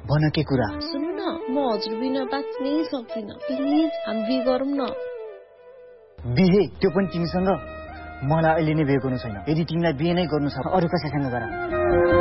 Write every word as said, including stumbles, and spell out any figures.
भन के कुरा? सुन्नु न, म हजुर बिना बाँच्नै सक्दिनँ। प्लिज हामी बिहे गरौँ न। बिहे? त्यो पनि तिमीसँग? मलाई अहिले नै बिहे गर्नु छैन। यदि तिमीलाई बिहे नै गर्नु छ अरू कसैसँग गर।